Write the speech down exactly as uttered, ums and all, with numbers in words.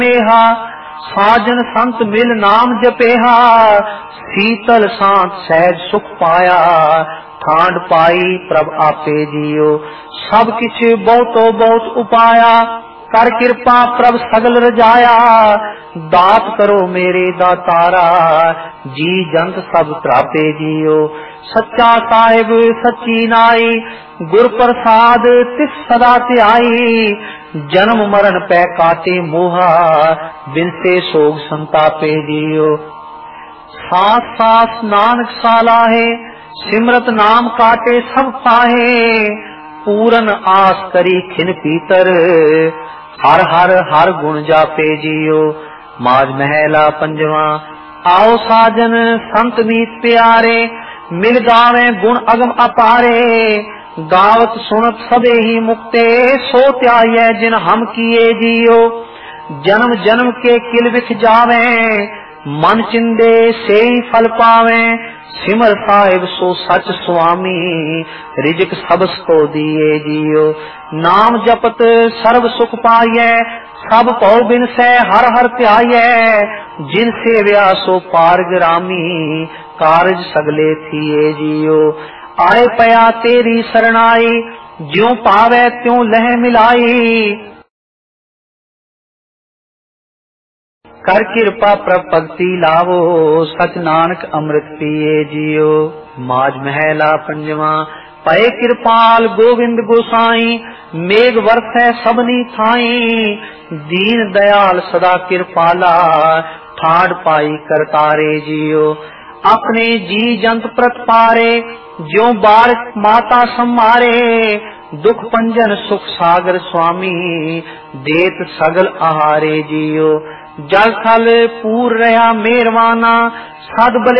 मेहा साजन संत मिल नाम जपेहा, शीतल शांत सहज सुख पाया, ठांड पाई प्रभ आपे जियो। सब किछ बहुतो बहुत उपाया, कर कृपा प्रभ सगल रजाया, दात करो मेरे दातारा, जी जंत सब त्रापे जियो। सच्चा साहिब सच्ची नाई, गुर प्रसाद तिस सदा ध्याई, जन्म मरण पै काटे मोहा, बिनसे सोग संतापे जियो। सास सास नानक साला है, सिमरत नाम काटे सब पाहे, पूरन आस करी खिन पीतर, हर हर हर गुण जापे जियो। माज महला पंजवा। आओ साजन संत मीत प्यारे, मिल गावे गुण अगम अपारे, गावत सुनत सबे ही मुक्ते, सो त्याये जिन हम किए जियो। जन्म जन्म के किल विख जावे, मन चिंदे से ही फल पावे, सिमर साहिब सो सच स्वामी, रिजक सबस को दिए जियो। नाम जपत सर्व सुख पाइए, सब पौ बिन से हर हर ध्याये, जिन सेव्या सो पारगरामी, कारज सगले थिए जियो। आए पया तेरी शरणाई, ज्यों पावे त्यों लह मिलाई, कर कृपा प्रभ भक्ति लावो, सच नानक अमृत पिए जियो। माज महला पंजवा। पए कृपाल गोविंद गोसाई, मेघ वर्षै सबनी थाई, दीन दयाल सदा कृपाला, ठाड़ पाई करतारे जियो। अपने जी जंत प्रत पारे, ज्यों बालक माता सम्मारे, दुख पंजन सुख सागर स्वामी, देत सगल आहारे जियो। जल थल पूर रहा मेहरवाना, सद बल